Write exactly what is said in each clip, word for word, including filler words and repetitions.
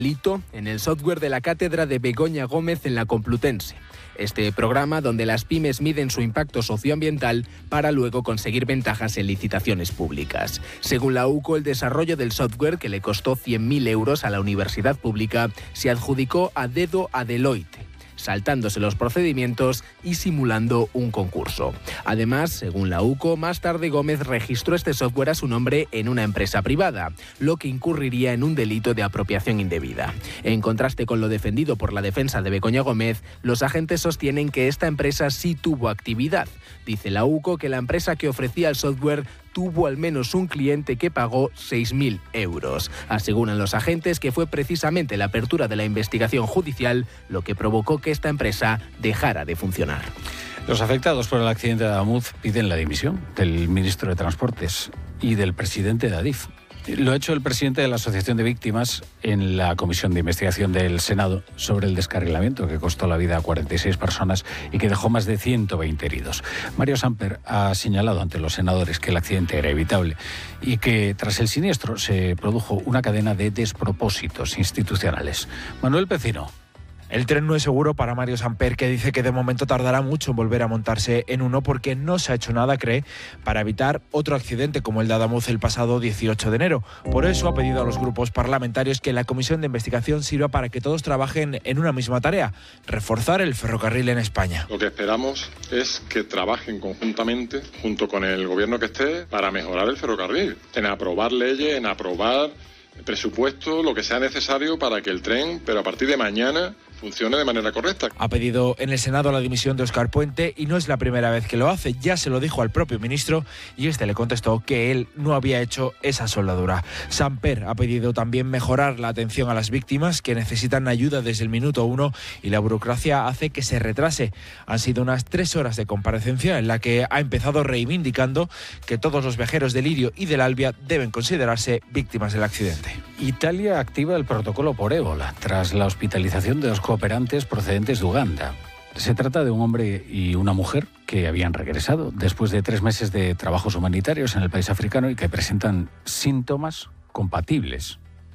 Lito en el software de la cátedra de Begoña Gómez en la Complutense. Este programa donde las pymes miden su impacto socioambiental para luego conseguir ventajas en licitaciones públicas. Según la U C O, el desarrollo del software, que le costó cien mil euros a la universidad pública, se adjudicó a dedo a Deloitte, saltándose los procedimientos y simulando un concurso. Además, según la U C O, más tarde Gómez registró este software a su nombre en una empresa privada, lo que incurriría en un delito de apropiación indebida. En contraste con lo defendido por la defensa de Begoña Gómez, los agentes sostienen que esta empresa sí tuvo actividad. Dice la U C O que la empresa que ofrecía el software tuvo al menos un cliente que pagó seis mil euros. Aseguran los agentes que fue precisamente la apertura de la investigación judicial lo que provocó que esta empresa dejara de funcionar. Los afectados por el accidente de Adamuz piden la dimisión del ministro de Transportes y del presidente de Adif. Lo ha hecho el presidente de la Asociación de Víctimas en la comisión de investigación del Senado sobre el descarrilamiento que costó la vida a cuarenta y seis personas y que dejó más de ciento veinte heridos. Mario Samper ha señalado ante los senadores que el accidente era evitable y que tras el siniestro se produjo una cadena de despropósitos institucionales. Manuel Pecino. El tren no es seguro para Mario Samper, que dice que de momento tardará mucho en volver a montarse en uno porque no se ha hecho nada, cree, para evitar otro accidente como el de Adamuz el pasado dieciocho de enero. Por eso ha pedido a los grupos parlamentarios que la comisión de investigación sirva para que todos trabajen en una misma tarea: reforzar el ferrocarril en España. Lo que esperamos es que trabajen conjuntamente, junto con el gobierno que esté, para mejorar el ferrocarril, en aprobar leyes, en aprobar presupuesto, lo que sea necesario para que el tren, pero a partir de mañana, funcione de manera correcta. Ha pedido en el Senado la dimisión de Óscar Puente y no es la primera vez que lo hace. Ya se lo dijo al propio ministro y este le contestó que él no había hecho esa soldadura. Samper ha pedido también mejorar la atención a las víctimas que necesitan ayuda desde el minuto uno y la burocracia hace que se retrase. Han sido unas tres horas de comparecencia en la que ha empezado reivindicando que todos los viajeros del Lirio y del Albia deben considerarse víctimas del accidente. Italia activa el protocolo por ébola tras la hospitalización de dos cooperantes procedentes de Uganda. Se trata de un hombre y una mujer que habían regresado después de tres meses de trabajos humanitarios en el país africano y que presentan síntomas compatibles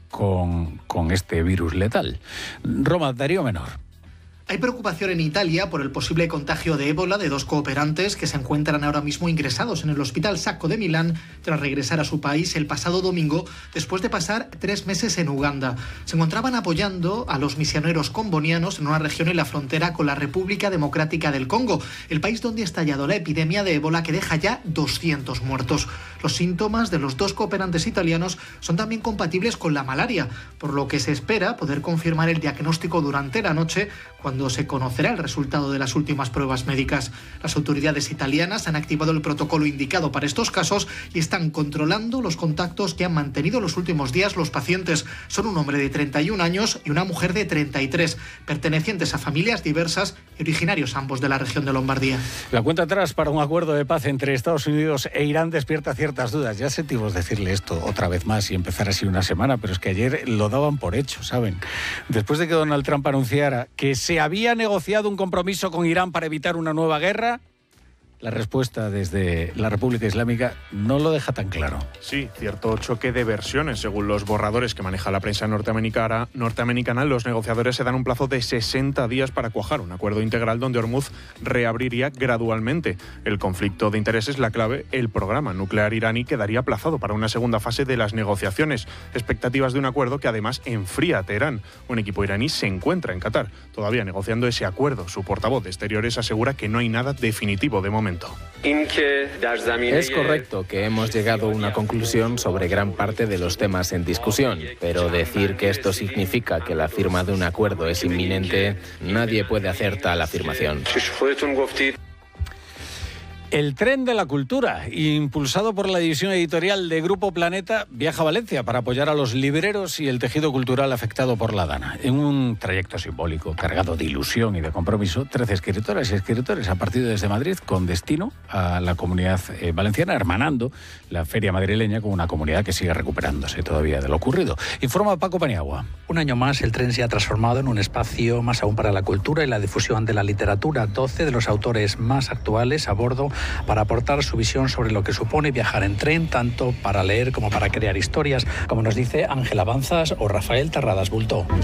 con, con este virus letal. Roma, Darío Menor. Hay preocupación en Italia por el posible contagio de ébola de dos cooperantes que se encuentran ahora mismo ingresados en el Hospital Sacco de Milán tras regresar a su país el pasado domingo después de pasar tres meses en Uganda. Se encontraban apoyando a los misioneros combonianos en una región en la frontera con la República Democrática del Congo, el país donde ha estallado la epidemia de ébola que deja ya doscientos muertos. Los síntomas de los dos cooperantes italianos son también compatibles con la malaria, por lo que se espera poder confirmar el diagnóstico durante la noche, cuando se conocerá el resultado de las últimas pruebas médicas. Las autoridades italianas han activado el protocolo indicado para estos casos y están controlando los contactos que han mantenido los últimos días los pacientes. Son un hombre de treinta y un años y una mujer de treinta y tres, pertenecientes a familias diversas y originarios ambos de la región de Lombardía. La cuenta atrás para un acuerdo de paz entre Estados Unidos e Irán despierta ciertas dudas. Ya sentimos decirle esto otra vez más y empezar así una semana, pero es que ayer lo daban por hecho, ¿saben? Después de que Donald Trump anunciara que se había negociado un compromiso con Irán para evitar una nueva guerra, la respuesta desde la República Islámica no lo deja tan claro. Sí, cierto choque de versiones. Según los borradores que maneja la prensa norteamericana, norteamericana, los negociadores se dan un plazo de sesenta días para cuajar un acuerdo integral donde Hormuz reabriría gradualmente. El conflicto de intereses, la clave, el programa nuclear iraní quedaría aplazado para una segunda fase de las negociaciones. Expectativas de un acuerdo que además enfría a Teherán. Un equipo iraní se encuentra en Qatar, todavía negociando ese acuerdo. Su portavoz de Exteriores asegura que no hay nada definitivo de momento. Es correcto que hemos llegado a una conclusión sobre gran parte de los temas en discusión, pero decir que esto significa que la firma de un acuerdo es inminente, nadie puede hacer tal afirmación. El tren de la cultura, impulsado por la división editorial de Grupo Planeta, viaja a Valencia para apoyar a los libreros y el tejido cultural afectado por la Dana. En un trayecto simbólico, cargado de ilusión y de compromiso, trece escritoras y escritores han partido desde Madrid con destino a la comunidad eh, valenciana, hermanando la feria madrileña con una comunidad que sigue recuperándose todavía de lo ocurrido. Informa Paco Paniagua. Un año más, el tren se ha transformado en un espacio más aún para la cultura y la difusión de la literatura. doce de los autores más actuales a bordo para aportar su visión sobre lo que supone viajar en tren, tanto para leer como para crear historias, como nos dice Ángel Avanzas o Rafael Terradas Bultó.